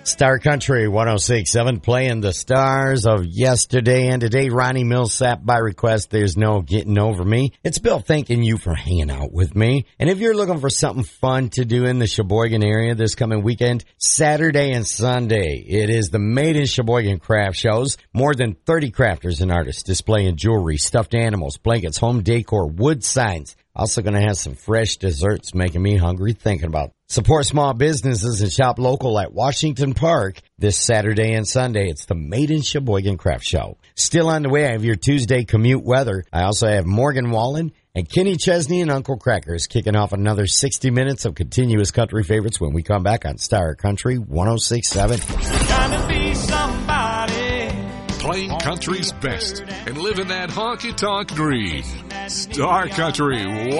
Star Country 106.7 playing the stars of yesterday and today. Ronnie Millsap by request. There's no getting over me. It's Bill thanking you for hanging out with me. And if you're looking for something fun to do in the Sheboygan area this coming weekend, Saturday and Sunday, it is the Made in Sheboygan craft shows. More than 30 crafters and artists displaying jewelry, stuffed animals, blankets, home decor, wood signs. Also going to have some fresh desserts making me hungry thinking about it. Support small businesses and shop local at Washington Park this Saturday and Sunday. It's the Made in Sheboygan Craft Show. Still on the way, I have your Tuesday commute weather. I also have Morgan Wallen and Kenny Chesney and Uncle Crackers kicking off another 60 minutes of continuous country favorites when we come back on Star Country 106.7. Trying to be somebody. Playing country's best and living that honky-tonk dream. Star Country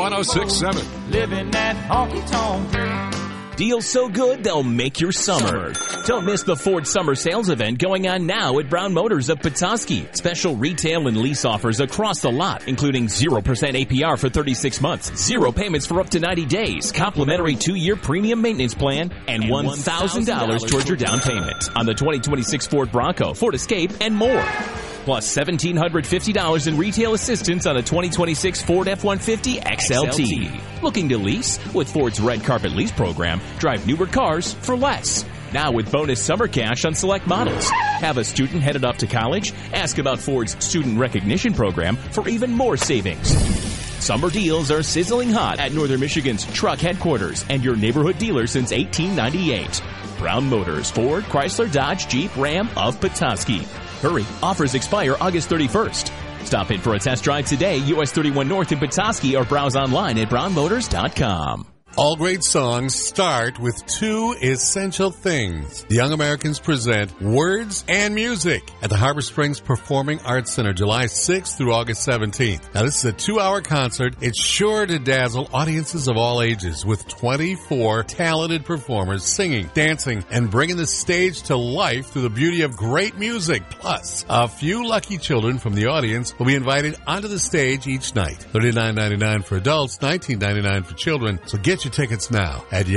106.7. Living that honky-tonk dream. Deals so good, they'll make your summer. Don't miss the Ford Summer Sales Event going on now at Brown Motors of Petoskey. Special retail and lease offers across the lot, including 0% APR for 36 months, 0 payments for up to 90 days, complimentary 2-year premium maintenance plan, and $1,000 towards your down payment on the 2026 Ford Bronco, Ford Escape, and more. Plus $1,750 in retail assistance on a 2026 Ford F-150 XLT. Looking to lease? With Ford's Red Carpet Lease program, drive newer cars for less. Now with bonus summer cash on select models. Have a student headed off to college? Ask about Ford's Student Recognition program for even more savings. Summer deals are sizzling hot at Northern Michigan's truck headquarters and your neighborhood dealer since 1898. Brown Motors, Ford, Chrysler, Dodge, Jeep, Ram of Petoskey. Hurry, offers expire August 31st. Stop in for a test drive today, US 31 North in Petoskey, or browse online at brownmotors.com. All great songs start with 2 essential things. The Young Americans present Words and Music at the Harbor Springs Performing Arts Center, July 6th through August 17th. Now, this is a 2-hour concert. It's sure to dazzle audiences of all ages with 24 talented performers singing, dancing, and bringing the stage to life through the beauty of great music. Plus, a few lucky children from the audience will be invited onto the stage each night. $39.99 for adults, $19.99 for children. So get your tickets now at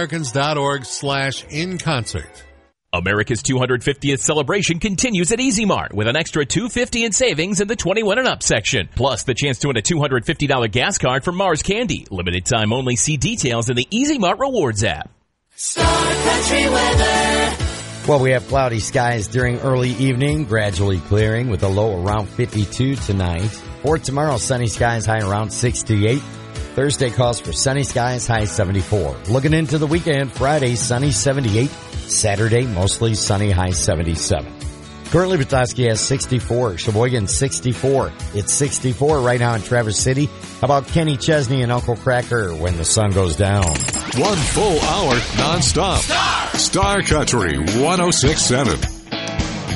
youngamericans.org/inconcert. America's 250th celebration continues at Easy Mart with an extra $2.50 in savings in the 21 and up section. Plus the chance to win a $250 gas card from Mars Candy. Limited time only. See details in the Easy Mart Rewards app. Star Country weather. Well, we have cloudy skies during early evening, gradually clearing with a low around 52 tonight. For tomorrow, sunny skies, high around 68. Thursday calls for sunny skies, high 74. Looking into the weekend, Friday, sunny 78. Saturday, mostly sunny, high 77. Currently, Petoskey has 64. Sheboygan, 64. It's 64 right now in Traverse City. How about Kenny Chesney and Uncle Cracker when the sun goes down? 1 full hour nonstop. Star Country 106.7.